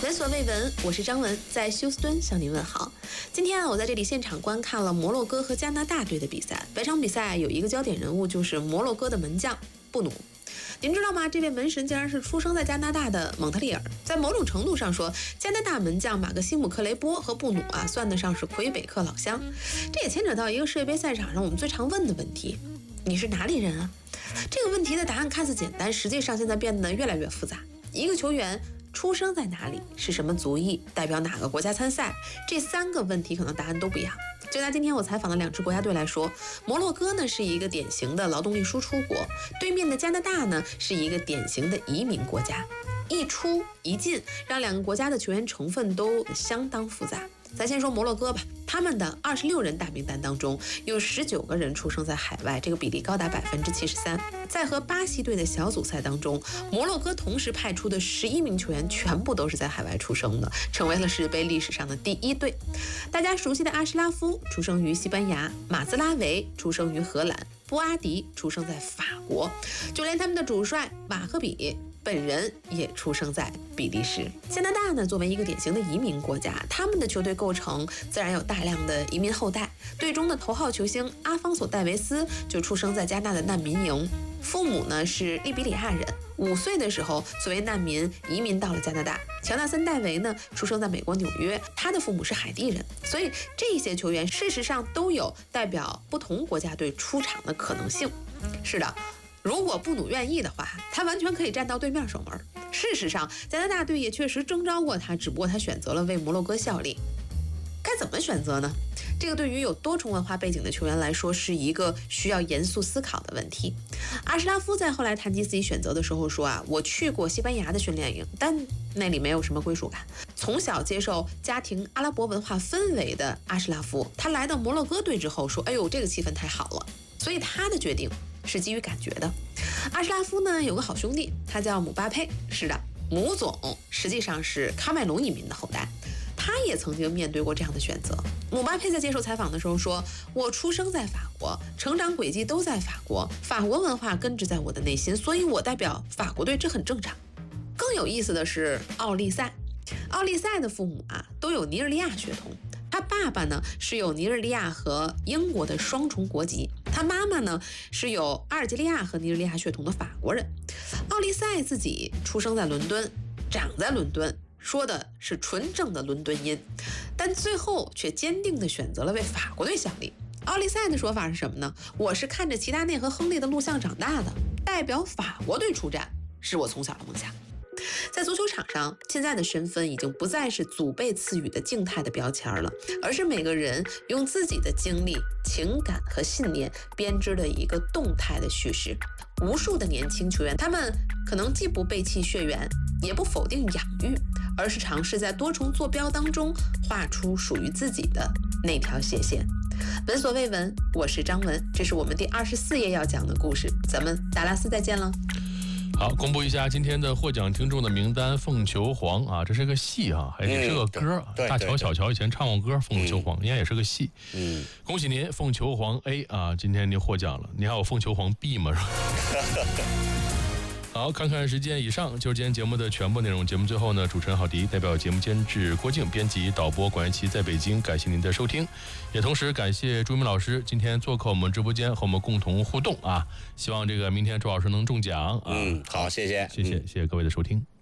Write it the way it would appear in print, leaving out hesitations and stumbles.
闻所未闻，我是张文，在休斯敦向您问好。今天我在这里现场观看了摩洛哥和加拿大队的比赛。本场比赛有一个焦点人物，就是摩洛哥的门将布努。您知道吗？这位门神竟然是出生在加拿大的蒙特利尔。在某种程度上说，加拿大门将马克西姆·克雷波和布努算得上是魁北克老乡。这也牵扯到一个世界杯赛场上我们最常问的问题：你是哪里人啊？这个问题的答案看似简单，实际上现在变得越来越复杂。一个球员出生在哪里，是什么族裔，代表哪个国家参赛，这3个问题可能答案都不一样。就拿今天我采访的2支国家队来说，摩洛哥呢是一个典型的劳动力输出国，对面的加拿大呢是一个典型的移民国家。一出一进，让2个国家的球员成分都相当复杂。咱先说摩洛哥吧，他们的26人大名单当中有19个人出生在海外，这个比例高达73%。在和巴西队的小组赛当中，摩洛哥同时派出的11名球员全部都是在海外出生的，成为了世界杯历史上的第1队。大家熟悉的阿什拉夫出生于西班牙，马兹拉维出生于荷兰，布阿迪出生在法国，就连他们的主帅瓦赫比本人也出生在比利时。加拿大呢，作为一个典型的移民国家，他们的球队构成自然有大量的移民后代。队中的头号球星阿方索·戴维斯就出生在加拿大的难民营，父母呢是利比里亚人，5岁的时候作为难民移民到了加拿大。乔纳森·戴维呢出生在美国纽约，他的父母是海地人。所以这些球员事实上都有代表不同国家队出场的可能性。是的，如果布努愿意的话，他完全可以站到对面守门。事实上，加拿大队也确实征召过他，只不过他选择了为摩洛哥效力。该怎么选择呢？这个对于有多重文化背景的球员来说，是一个需要严肃思考的问题。阿什拉夫在后来谈及自己选择的时候说我去过西班牙的训练营，但那里没有什么归属感。从小接受家庭阿拉伯文化氛围的阿什拉夫，他来到摩洛哥队之后说：“哎呦，这个气氛太好了。”所以他的决定是基于感觉的。阿什拉夫呢有个好兄弟，他叫姆巴佩。是的，姆总实际上是喀麦隆移民的后代，他也曾经面对过这样的选择。姆巴佩在接受采访的时候说：“我出生在法国，成长轨迹都在法国，法国文化根植在我的内心，所以我代表法国队，这很正常。”更有意思的是奥利赛，奥利赛的父母都有尼日利亚血统，他爸爸呢是有尼日利亚和英国的双重国籍，他妈妈呢是有阿尔及利亚和尼日利亚血统的法国人。奥利赛自己出生在伦敦，长在伦敦，说的是纯正的伦敦音，但最后却坚定地选择了为法国队效力。奥利赛的说法是什么呢？我是看着齐达内和亨利的录像长大的，代表法国队出战是我从小的梦想。在足球场上，现在的身份已经不再是祖辈赐予的静态的标签了，而是每个人用自己的经历、情感和信念编织的一个动态的叙事。无数的年轻球员，他们可能既不背弃血缘，也不否定养育，而是尝试在多重坐标当中画出属于自己的那条斜线。闻所未闻，我是张文，这是我们第24页要讲的故事，咱们达拉斯再见了。 好，公布一下今天的获奖听众的名单。凤求凰这是个戏还是个歌大乔小乔以前唱过歌，凤求凰应该也是个戏。恭喜您，凤求凰 A 今天您获奖了。你还有凤求凰 B 吗？好，看看时间，以上就是今天节目的全部内容。节目最后呢，主持人郝迪代表节目监制郭靖、编辑导播管元琪在北京，感谢您的收听，也同时感谢朱明老师今天做客我们直播间和我们共同互动希望这个明天周老师能中奖好，谢谢各位的收听。